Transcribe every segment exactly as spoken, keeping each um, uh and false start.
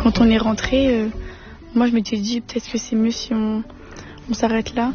Quand on est rentré, euh, moi je m'étais dit peut-être que c'est mieux si on, on s'arrête là.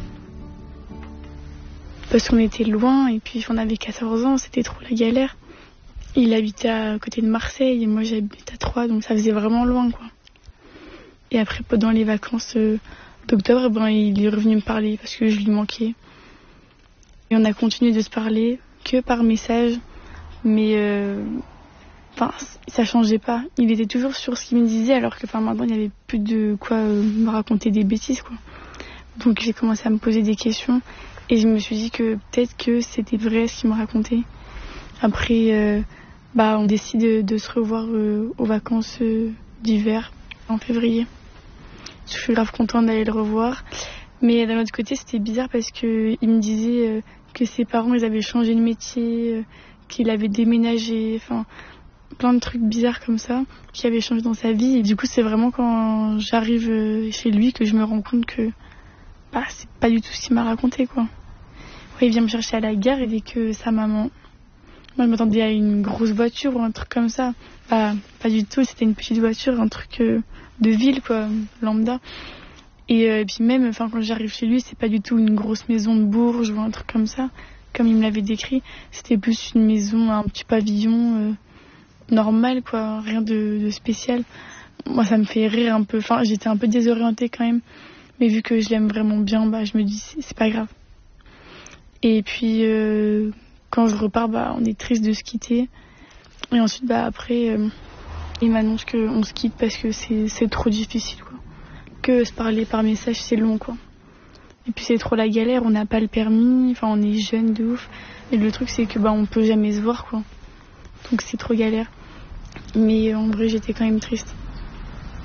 Parce qu'on était loin et puis on avait quatorze ans, c'était trop la galère. Il habitait à côté de Marseille et moi j'habite à Troyes, donc ça faisait vraiment loin, quoi. Et après, pendant les vacances euh, d'octobre, ben, il est revenu me parler parce que je lui manquais. Et on a continué de se parler que par message, mais euh, ça changeait pas. Il était toujours sur ce qu'il me disait, alors que maintenant il n'y avait plus de quoi euh, me raconter des bêtises, quoi. Donc j'ai commencé à me poser des questions et je me suis dit que peut-être que c'était vrai ce qu'il me racontait. Après, euh, bah, on décide de, de se revoir euh, aux vacances euh, d'hiver en février. Je suis grave contente d'aller le revoir. Mais d'un autre côté, c'était bizarre parce qu'il me disait euh, que ses parents, ils avaient changé de métier, euh, qu'il avait déménagé, enfin, plein de trucs bizarres comme ça, qui avaient changé dans sa vie. Et du coup, c'est vraiment quand j'arrive euh, chez lui que je me rends compte que bah, c'est pas du tout ce qu'il m'a raconté, quoi. Ouais, il vient me chercher à la gare avec euh, sa maman. Moi, je m'attendais à une grosse voiture ou un truc comme ça. Bah, pas du tout, c'était une petite voiture, un truc euh, de ville, quoi, lambda. Et, euh, et puis même, enfin, quand j'arrive chez lui, c'est pas du tout une grosse maison de Bourges ou un truc comme ça, comme il me l'avait décrit. C'était plus une maison, un petit pavillon euh, normal, quoi, rien de, de spécial. Moi, ça me fait rire un peu. Enfin, j'étais un peu désorientée quand même. Mais vu que je l'aime vraiment bien, bah, je me dis, c'est, c'est pas grave. Et puis... Euh, Quand je repars, bah, on est triste de se quitter. Et ensuite, bah, après, euh, il m'annonce qu'on se quitte parce que c'est, c'est trop difficile, quoi. Que se parler par message, c'est long, quoi. Et puis c'est trop la galère, on n'a pas le permis, enfin on est jeune de ouf. Et le truc, c'est que bah, on peut jamais se voir, quoi. Donc c'est trop galère. Mais en vrai, j'étais quand même triste.